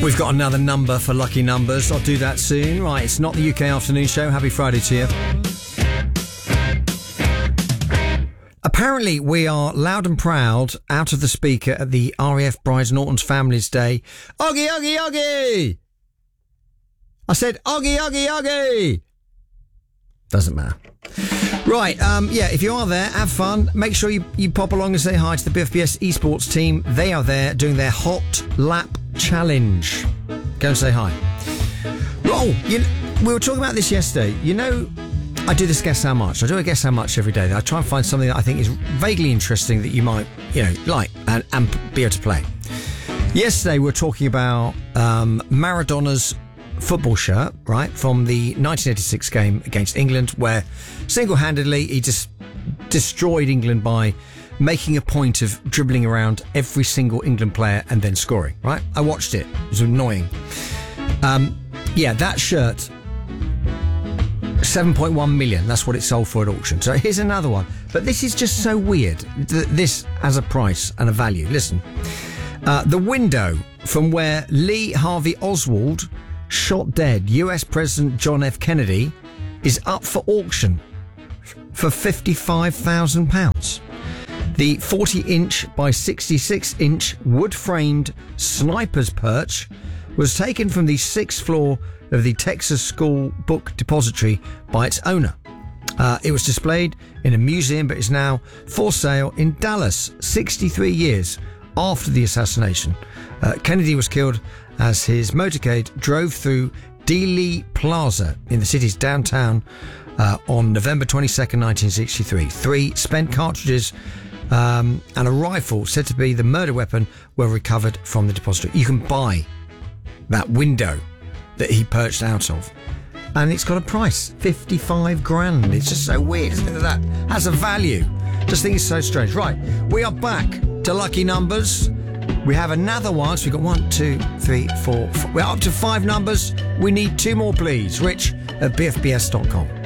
We've got another number for lucky numbers. I'll do that soon. Right, it's not the UK Afternoon Show. Happy Friday to you. Apparently, we are loud and proud out of the speaker at the RAF Brides Norton's Families Day. Oggy, Oggy, Oggy! I said, Oggy, Oggy, Oggy! Doesn't matter. Right, if you are there, have fun. Make sure you pop along and say hi to the BFBS esports team. They are there doing their Hot Lap Challenge. Go and say hi. Oh, we were talking about this yesterday. You know, I do this Guess How Much. I do a Guess How Much every day. I try and find something that I think is vaguely interesting that you might, like and be able to play. Yesterday, we were talking about Maradona's football shirt, right, from the 1986 game against England, where single-handedly he just destroyed England by making a point of dribbling around every single England player and then scoring, right? I watched it. It was annoying. That shirt, 7.1 million. That's what it sold for at auction. So here's another one. But this is just so weird. This has a price and a value. Listen. The window from where Lee Harvey Oswald shot dead US President John F. Kennedy is up for auction for £55,000. The 40-inch by 66-inch wood-framed sniper's perch was taken from the 6th floor of the Texas School Book Depository by its owner. It was displayed in a museum but is now for sale in Dallas, 63 years after the assassination. Kennedy was killed as his motorcade drove through Dealey Plaza in the city's downtown on November 22nd, 1963. 3 spent cartridges and a rifle said to be the murder weapon were recovered from the depository. You can buy that window that he perched out of, and it's got a price, 55 grand. It's just so weird, isn't it? That has a value. Just think it's so strange. Right, we are back to lucky numbers. We have another one. So we've got 1, 2, 3, 4, 5. We're up to 5 numbers. We need 2 more, please. Rich at bfbs.com.